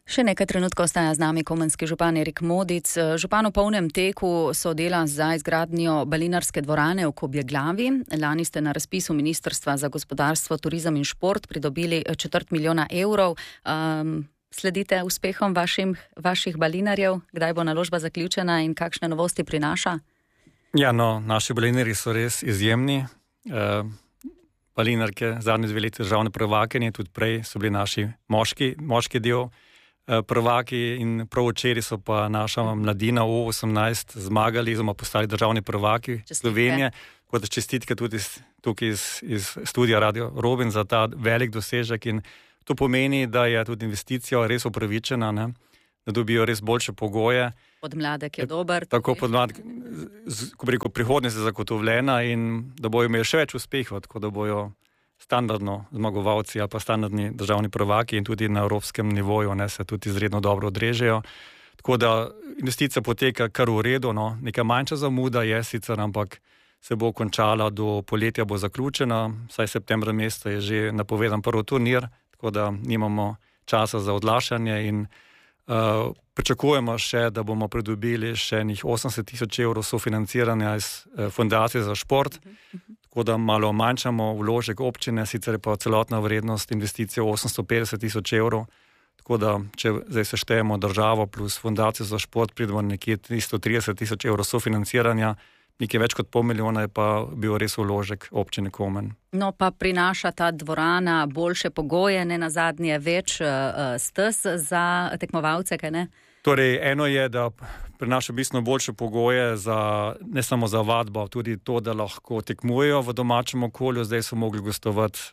Še nekaj trenutkov ostaja z nami komenski župan Erik Modic. Župan v polnem teku so dela za izgradnjo balinarske dvorane v Kobjeglavi. Lani ste na razpisu Ministrstva za gospodarstvo, turizem in šport pridobili 250 000 evrov. Sledite uspehom vaših balinarjev? Kdaj bo naložba zaključena in kakšne novosti prinaša? Ja, naši balinari so res izjemni. Balinarke zadnje 2 leti državne prvakinje, tudi prej so bili naši moški del prvaki in prav včeraj so pa naša mladina U18 zmagali, oziroma postali državni prvaki Slovenije. Kot čestitke tudi tukaj iz studija Radio Robin za ta velik dosežek in to pomeni, da je tudi investicija res upravičena, da dobijo res boljše pogoje. Podmladek je dober. Tako podmladek, ko bi rekel, prihodnost je zagotovljena in da bojo imeli še več uspehov, tako da bojo standardno zmagovalci ali pa standardni državni prvaki in tudi na evropskem nivoju se tudi izredno dobro odrežejo. Tako da investicija poteka kar v redu, neka manjša zamuda je sicer, ampak se bo končala do poletja, bo zaključena, saj septembra meseca je že napovedan prvi turnir, tako da nimamo časa za odlašanje in pričakujemo še, da bomo pridobili še 80 000 evrov sofinanciranja iz Fundacije za šport, tako da malo manjšamo vložek občine, sicer je pa celotna vrednost investicije 850 000 evrov, tako da če zdaj seštejemo državo plus Fundacijo za šport, pridemo nekje 330 000 evrov sofinanciranja, nekaj več kot 500 000 je pa bil res vložek občine Komen. No pa prinaša ta dvorana boljše pogoje, ne nazadnje več stez za tekmovalce, kaj ne? Torej, eno je, da prinaša bistveno boljše pogoje ne samo za vadbo, tudi to, da lahko tekmujejo v domačem okolju. Zdaj so mogli gostovati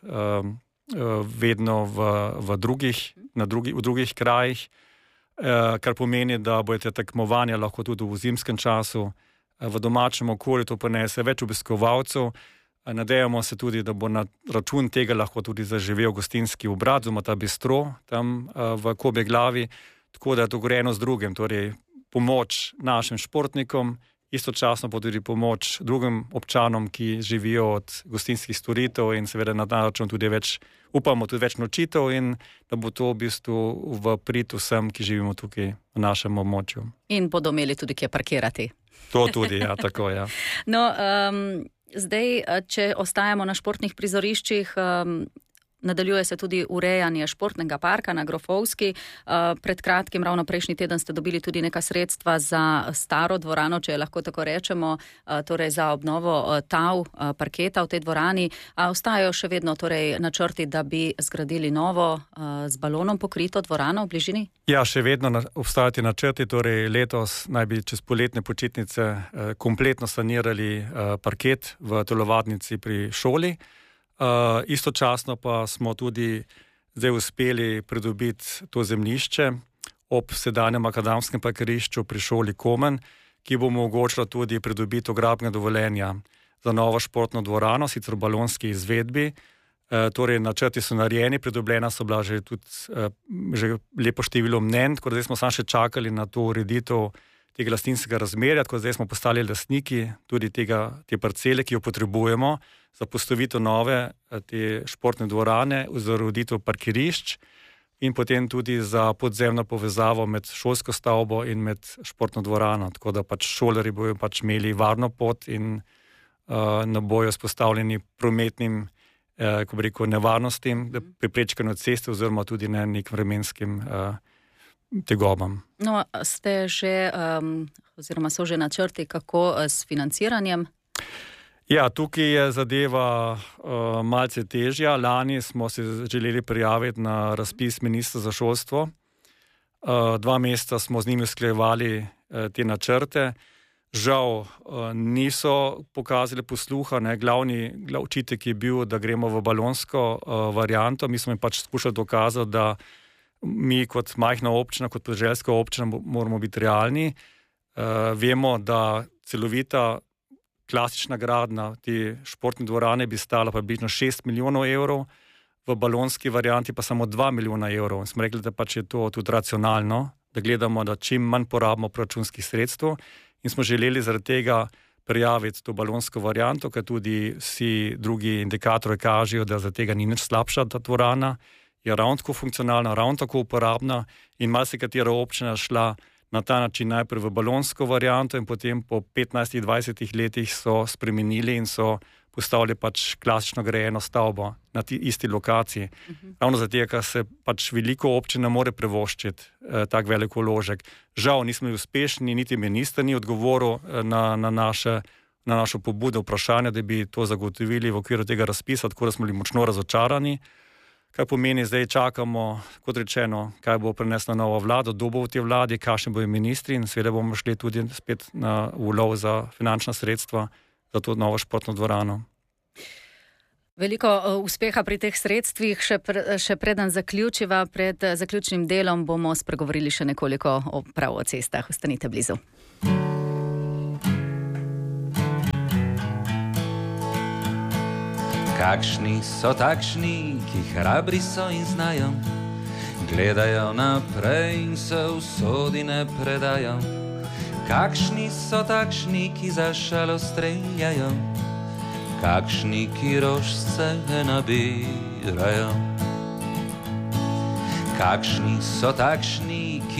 vedno v drugih krajih, kar pomeni, da bodo tekmovanja lahko tudi v zimskem času v domačem okolju, to ponese več obiskovalcev. Nadejamo se tudi, da bo na račun tega lahko tudi zaživel gostinski obrat, oziroma ta bistro tam v Kobjeglavi. Tako da je to gre eno z drugim, torej pomoč našim športnikom, istočasno pa tudi pomoč drugim občanom, ki živijo od gostinskih storitev in seveda na ta račun tudi upamo tudi več nočitev in da bo to v bistvu v prid vsem, ki živimo tukaj v našem območju. In bodo imeli tudi kje parkirati. To tudi, ja, tako, ja. No, zdaj, če ostajamo na športnih prizoriščih, nadaljuje se tudi urejanje športnega parka na Grofovski. Pred kratkim, ravno prejšnji teden, ste dobili tudi neka sredstva za staro dvorano, če lahko tako rečemo, torej za obnovo tav, parketa v tej dvorani. Ostajajo še vedno torej načrti, da bi zgradili novo z balonom pokrito dvorano v bližini? Ja, še vedno obstajati načrti, torej letos naj bi čez poletne počitnice kompletno sanirali parket v telovadnici pri šoli. Istočasno pa smo tudi zdaj uspeli pridobiti to zemljišče ob sedanjem akademskem parkirišču pri šoli Komen, ki bo omogočilo tudi pridobitev gradbenega dovoljenja za novo športno dvorano, sicer v balonski izvedbi. Torej, načrti so narejeni, pridobljena so bila že lepo število mnenj, tako da zdaj smo samo še čakali na to ureditev tega lastninskega razmerja, tako da zdaj smo postali lastniki tudi te parcele, ki jo potrebujemo za postavitev nove te športne dvorane, za ureditev parkirišč in potem tudi za podzemno povezavo med šolsko stavbo in med športno dvorano, tako da šolarji bojo imeli varno pot in ne bojo izpostavljeni prometnim nevarnostim, preprečkanju ceste oziroma tudi nekim vremenskim tegobam. No, ste že, oziroma so že načrti, kako s financiranjem? Ja, tukaj je zadeva malce težja. Lani smo se želeli prijaviti na razpis ministra za šolstvo. 2 meseca smo z njimi usklajevali te načrte. Žal niso pokazali posluha. Glavni očitek je bil, da gremo v balonsko varianto. Mi smo jim skušali dokazati, da mi kot majhna občina, kot podeželska občina moramo biti realni. Vemo, da celovita klasična gradnja te športne dvorane bi stala približno 6 milijonov evrov, v balonski varianti pa samo 2 milijona evrov. Smo rekli, da je to tudi racionalno, da gledamo, da čim manj porabimo proračunskih sredstev in smo želeli zaradi tega prijaviti to balonsko varianto, ker tudi vsi drugi indikatorji kažejo, da za tega ni nič slabša ta dvorana. je ravno tako funkcionalna, ravno tako uporabna in marsikatera občina šla na ta način najprej v balonsko varianto in potem po 15-20 letih so spremenili in so postavili pač klasično grajeno stavbo na isti lokaciji. Ravno zato, ker se pač veliko občin ne more privoščiti tak velik vložek. Žal nismo bili uspešni, niti minister ni odgovoril na našo pobudo vprašanja, da bi to zagotovili v okviru tega razpisa, tako da smo bili močno razočarani. Kaj pomeni, zdaj čakamo, kot rečeno, kaj bo prinesla nova vlada, kdo bo v tej vladi, kakšni bojo ministri in seveda bomo šli tudi spet na ulov za finančna sredstva za to novo športno dvorano. Veliko uspeha pri teh sredstvih, še preden zaključiva, pred zaključnim delom bomo spregovorili še nekoliko prav o cestah. Ostanite blizu. Kakšni so takšni, ki hrabri so in znajo, gledajo naprej in se usodi ne predajo. Kakšni so takšni, ki za šalo streljajo, kakšni, ki rožce nabirajo. Kakšni so takšni,